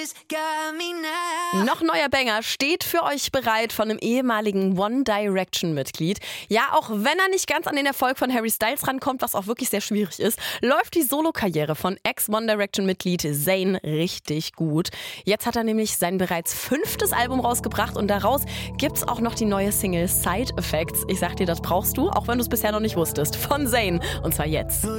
Noch neuer Banger steht für euch bereit von einem ehemaligen One Direction-Mitglied. Ja, auch wenn er nicht ganz an den Erfolg von Harry Styles rankommt, was auch wirklich sehr schwierig ist, läuft die Solo-Karriere von Ex-One Direction-Mitglied Zayn richtig gut. Jetzt hat er nämlich sein bereits 5. Album rausgebracht und daraus gibt's auch noch die neue Single Side Effects. Ich sag dir, das brauchst du, auch wenn du es bisher noch nicht wusstest. Von Zayn. Und zwar jetzt.